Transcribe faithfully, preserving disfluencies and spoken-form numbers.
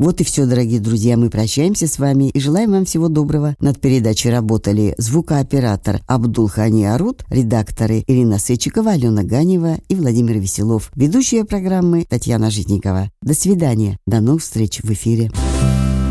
Вот и все, дорогие друзья, мы прощаемся с вами и желаем вам всего доброго. Над передачей работали звукооператор Абдулхани Арут, редакторы Ирина Сычикова, Алена Ганева и Владимир Веселов. Ведущая программы Татьяна Житникова. До свидания. До новых встреч в эфире.